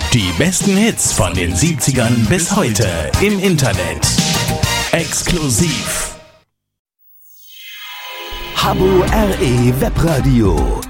Die besten Hits von den 70ern bis heute im Internet. Exklusiv. Habbo RE Webradio.